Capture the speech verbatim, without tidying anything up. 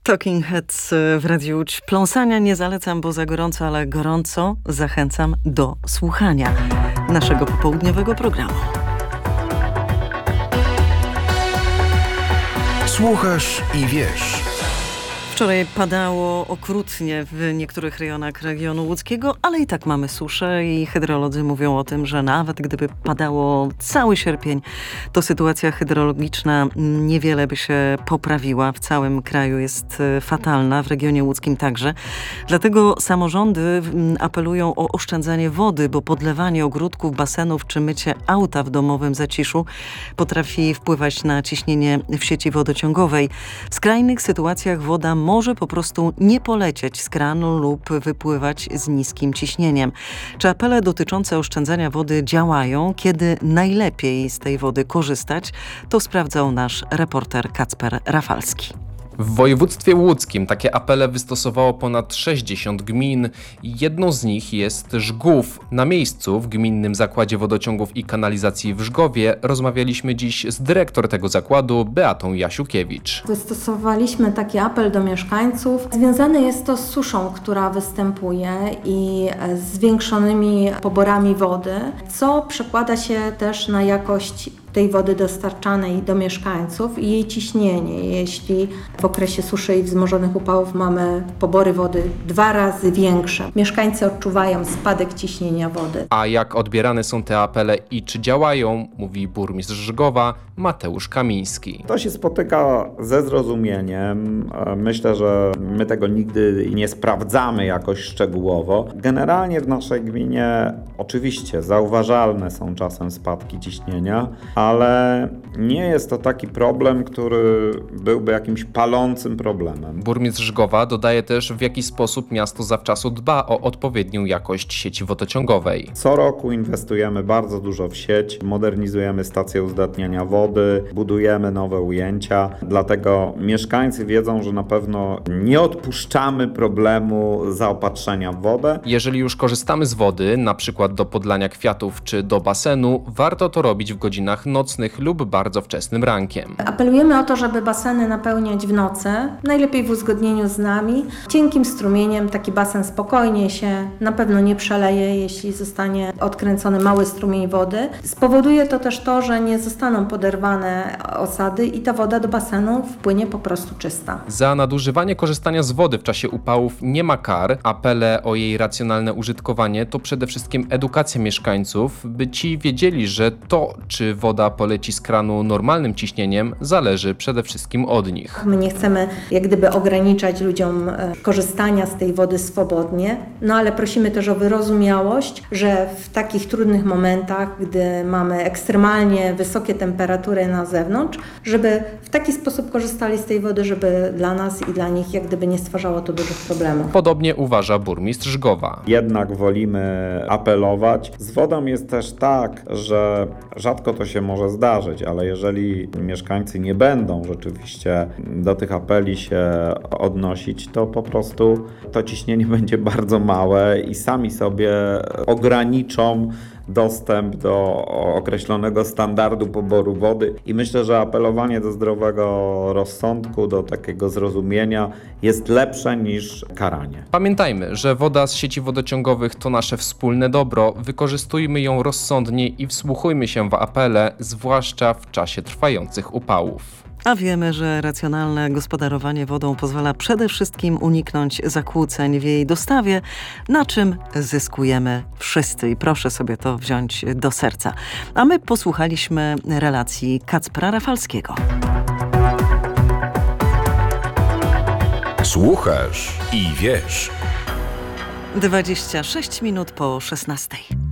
Talking Heads w Radiu Łódź. Pląsania nie zalecam, bo za gorąco, ale gorąco zachęcam do słuchania naszego popołudniowego programu. Słuchasz i wiesz. Wczoraj padało okrutnie w niektórych rejonach regionu łódzkiego, ale i tak mamy suszę i hydrolodzy mówią o tym, że nawet gdyby padało cały sierpień, to sytuacja hydrologiczna niewiele by się poprawiła. W całym kraju jest fatalna, w regionie łódzkim także. Dlatego samorządy apelują o oszczędzanie wody, bo podlewanie ogródków, basenów czy mycie auta w domowym zaciszu potrafi wpływać na ciśnienie w sieci wodociągowej. W skrajnych sytuacjach woda może po prostu nie polecieć z kranu lub wypływać z niskim ciśnieniem. Czy apele dotyczące oszczędzania wody działają? Kiedy najlepiej z tej wody korzystać? To sprawdzał nasz reporter Kacper Rafalski. W województwie łódzkim takie apele wystosowało ponad sześćdziesiąt gmin. Jedną z nich jest Żgów. Na miejscu w Gminnym Zakładzie Wodociągów i Kanalizacji w Żgowie rozmawialiśmy dziś z dyrektor tego zakładu, Beatą Jasiukiewicz. Wystosowaliśmy taki apel do mieszkańców. Związane jest to z suszą, która występuje i zwiększonymi poborami wody, co przekłada się też na jakość tej wody dostarczanej do mieszkańców i jej ciśnienie. Jeśli w okresie suszy i wzmożonych upałów mamy pobory wody dwa razy większe, mieszkańcy odczuwają spadek ciśnienia wody. A jak odbierane są te apele i czy działają, mówi burmistrz Żgowa Mateusz Kamiński. To się spotyka ze zrozumieniem. Myślę, że my tego nigdy nie sprawdzamy jakoś szczegółowo. Generalnie w naszej gminie oczywiście zauważalne są czasem spadki ciśnienia, ale nie jest to taki problem, który byłby jakimś palącym problemem. Burmistrz Żgowa dodaje też, w jaki sposób miasto zawczasu dba o odpowiednią jakość sieci wodociągowej. Co roku inwestujemy bardzo dużo w sieć, modernizujemy stacje uzdatniania wody, budujemy nowe ujęcia, dlatego mieszkańcy wiedzą, że na pewno nie odpuszczamy problemu zaopatrzenia w wodę. Jeżeli już korzystamy z wody, na przykład do podlania kwiatów czy do basenu, warto to robić w godzinach nocnych lub bardzo wczesnym rankiem. Apelujemy o to, żeby baseny napełniać w nocy, najlepiej w uzgodnieniu z nami. Cienkim strumieniem taki basen spokojnie się na pewno nie przeleje, jeśli zostanie odkręcony mały strumień wody. Spowoduje to też to, że nie zostaną poderwane osady i ta woda do basenu wpłynie po prostu czysta. Za nadużywanie korzystania z wody w czasie upałów nie ma kar. Apele o jej racjonalne użytkowanie to przede wszystkim edukacja mieszkańców, by ci wiedzieli, że to, czy woda poleci z kranu normalnym ciśnieniem, zależy przede wszystkim od nich. My nie chcemy jak gdyby ograniczać ludziom korzystania z tej wody swobodnie, no ale prosimy też o wyrozumiałość, że w takich trudnych momentach, gdy mamy ekstremalnie wysokie temperatury na zewnątrz, żeby w taki sposób korzystali z tej wody, żeby dla nas i dla nich jak gdyby nie stwarzało to dużych problemów. Podobnie uważa burmistrz Żgowa. Jednak wolimy apelować. Z wodą jest też tak, że rzadko to się może zdarzyć, ale jeżeli mieszkańcy nie będą rzeczywiście do tych apeli się odnosić, to po prostu to ciśnienie będzie bardzo małe i sami sobie ograniczą dostęp do określonego standardu poboru wody i myślę, że apelowanie do zdrowego rozsądku, do takiego zrozumienia jest lepsze niż karanie. Pamiętajmy, że woda z sieci wodociągowych to nasze wspólne dobro. Wykorzystujmy ją rozsądnie i wsłuchujmy się w apele, zwłaszcza w czasie trwających upałów. A wiemy, że racjonalne gospodarowanie wodą pozwala przede wszystkim uniknąć zakłóceń w jej dostawie, na czym zyskujemy wszyscy. I proszę sobie to wziąć do serca. A my posłuchaliśmy relacji Kacpra Rafalskiego. Słuchasz i wiesz. dwadzieścia sześć minut po szesnastej.